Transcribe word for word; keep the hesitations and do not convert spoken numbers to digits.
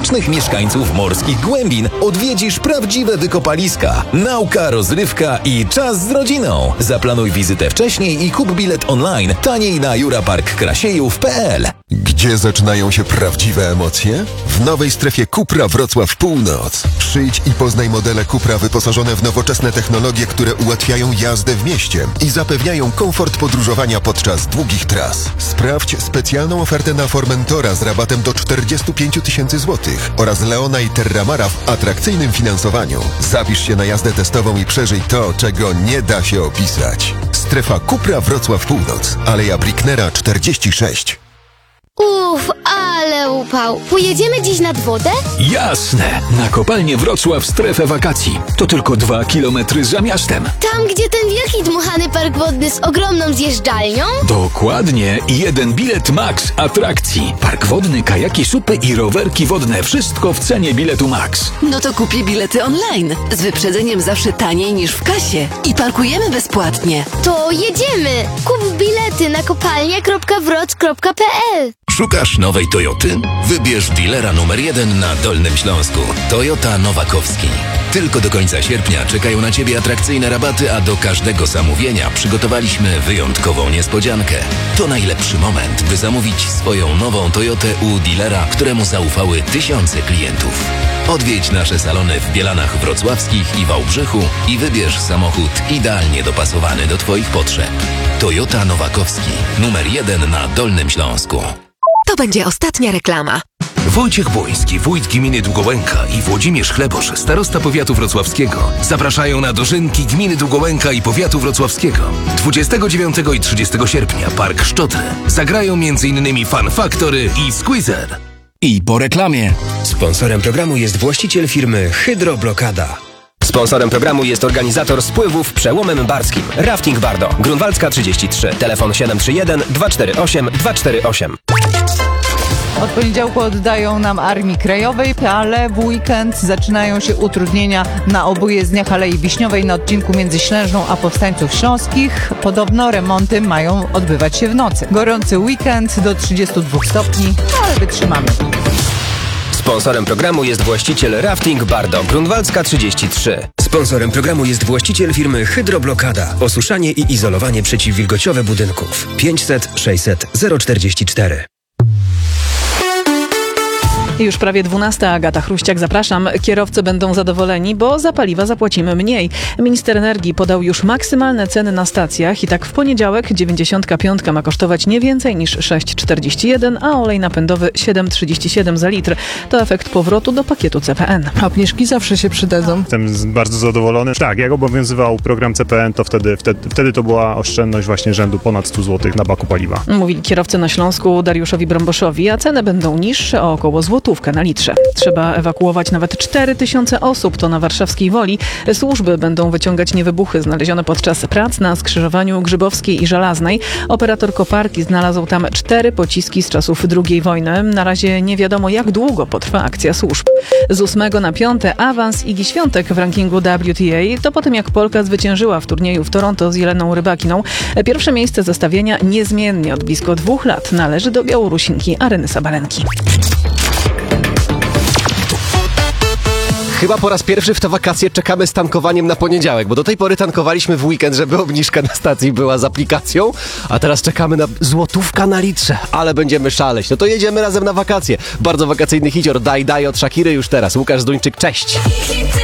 licznych mieszkańców morskich głębin odwiedzisz prawdziwe wykopaliska. Nauka, rozrywka i czas z rodziną. Zaplanuj wizytę wcześniej i kup bilet online taniej na jurapark krasiejów kropka p l. Gdzie zaczynają się prawdziwe emocje? W nowej strefie Cupra Wrocław Północ. Przyjdź i poznaj modele Cupra wyposażone w nowoczesne technologie, które ułatwiają jazdę w mieście i zapewniają komfort podróżowania podczas długich tras. Sprawdź specjalną ofertę na Formentora z rabatem do czterdzieści pięć tysięcy złotych oraz Leona i Terramara w atrakcyjnym finansowaniu. Zapisz się na jazdę testową i przeżyj to, czego nie da się opisać. Strefa Cupra Wrocław Północ, Aleja Bricknera czterdzieści sześć. Uff, ale upał. Pojedziemy dziś nad wodę? Jasne! Na kopalnię Wrocław strefę wakacji. To tylko dwa kilometry za miastem. Tam, gdzie ten wielki dmuchany park wodny z ogromną zjeżdżalnią? Dokładnie. Jeden bilet max atrakcji. Park wodny, kajaki, supy i rowerki wodne. Wszystko w cenie biletu max. No to kupię bilety online. Z wyprzedzeniem zawsze taniej niż w kasie. I parkujemy bezpłatnie. To jedziemy! Kup bilety na kopalnia kropka wroc kropka p l. Szukasz nowej Toyoty? Wybierz dealera numer jeden na Dolnym Śląsku. Toyota Nowakowski. Tylko do końca sierpnia czekają na Ciebie atrakcyjne rabaty, a do każdego zamówienia przygotowaliśmy wyjątkową niespodziankę. To najlepszy moment, by zamówić swoją nową Toyotę u dealera, któremu zaufały tysiące klientów. Odwiedź nasze salony w Bielanach Wrocławskich i Wałbrzychu i wybierz samochód idealnie dopasowany do Twoich potrzeb. Toyota Nowakowski. Numer jeden na Dolnym Śląsku. To będzie ostatnia reklama. Wojciech Błoński, wójt gminy Długołęka i Włodzimierz Chlebosz, starosta powiatu wrocławskiego, zapraszają na dożynki gminy Długołęka i powiatu wrocławskiego. dwudziestego dziewiątego i trzydziestego sierpnia Park Szczotry. Zagrają m.in. Fun Factory i Squeezer. I po reklamie. Sponsorem programu jest właściciel firmy Hydroblokada. Sponsorem programu jest organizator spływów Przełomem Barskim. Rafting Bardo. Grunwaldzka trzydzieści trzy. Telefon siedem trzy jeden dwa cztery osiem dwa cztery osiem. Od poniedziałku oddają nam Armii Krajowej, ale w weekend zaczynają się utrudnienia na obu jezdniach Alei Wiśniowej na odcinku między Ślężną a Powstańców Śląskich. Podobno remonty mają odbywać się w nocy. Gorący weekend do trzydziestu dwóch stopni, ale wytrzymamy. Sponsorem programu jest właściciel Rafting Bardo. Grunwaldzka trzydzieści trzy. Sponsorem programu jest właściciel firmy Hydroblokada. Osuszanie i izolowanie przeciwwilgociowe budynków. pięćset sześćset zero czterdzieści cztery. Już prawie dwunasta. Agata Chruściak, zapraszam. Kierowcy będą zadowoleni, bo za paliwa zapłacimy mniej. Minister energii podał już maksymalne ceny na stacjach i tak w poniedziałek dziewięćdziesiątka piątka ma kosztować nie więcej niż sześć czterdzieści jeden, a olej napędowy siedem trzydzieści siedem za litr. To efekt powrotu do pakietu C P N. Obniżki zawsze się przydadzą. Jestem bardzo zadowolony. Tak, jak obowiązywał program C P N, to wtedy, wtedy, wtedy to była oszczędność właśnie rzędu ponad stu złotych na baku paliwa. Mówili kierowcy na Śląsku Dariuszowi Brąboszowi, a ceny będą niższe o około złotówkę na litrze. Trzeba ewakuować nawet cztery tysiące osób, to na warszawskiej Woli. Służby będą wyciągać niewybuchy znalezione podczas prac na skrzyżowaniu Grzybowskiej i Żelaznej. Operator koparki znalazł tam cztery pociski z czasów drugiej wojny. Na razie nie wiadomo, jak długo potrwa akcja służb. Z ósmego na piąte awans Igi Świątek w rankingu W T A to po tym, jak Polka zwyciężyła w turnieju w Toronto z Jeleną Rybakiną. Pierwsze miejsce zestawienia niezmiennie od blisko dwóch lat należy do Białorusinki Aryny Sabalenki. Chyba po raz pierwszy w te wakacje czekamy z tankowaniem na poniedziałek, bo do tej pory tankowaliśmy w weekend, żeby obniżka na stacji była z aplikacją, a teraz czekamy na złotówka na litrze, ale będziemy szaleć. No to jedziemy razem na wakacje. Bardzo wakacyjny hicior Daj Daj od Shakiry już teraz. Łukasz Zduńczyk, cześć!